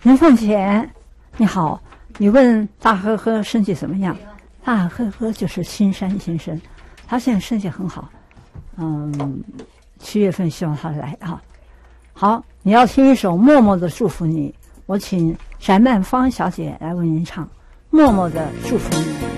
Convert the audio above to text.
林凤贤，你好，你问大呵呵身体怎么样？大呵呵就是新山先生，他现在身体很好。7月份希望他来啊。好，你要听一首默默的祝福你，我请翟曼芳小姐来为您唱《默默的祝福你》。